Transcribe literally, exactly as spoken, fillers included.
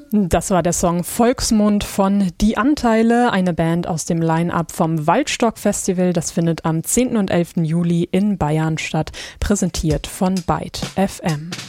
Das war der Song Volksmund von Die Anteile, eine Band aus dem Line-Up vom Waldstock-Festival. Das findet am zehnten und elften Juli in Bayern statt, präsentiert von Byte F M.